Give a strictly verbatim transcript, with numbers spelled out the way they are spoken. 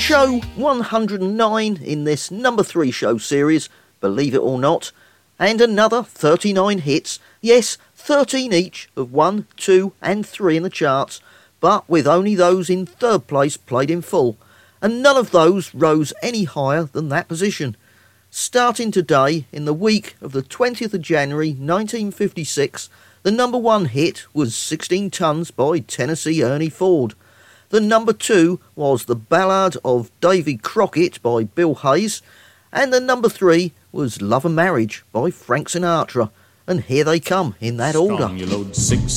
show one hundred nine in this number three show series, believe it or not, and another thirty-nine hits, yes, thirteen each of one, two and three in the charts, but with only those in third place played in full, and none of those rose any higher than that position. Starting today, in the week of the twentieth of January nineteen fifty-six, the number one hit was sixteen tons by Tennessee Ernie Ford. The number two was The Ballad of Davy Crockett by Bill Hayes, and the number three was Love and Marriage by Frank Sinatra. And here they come in that order. Strong, you load six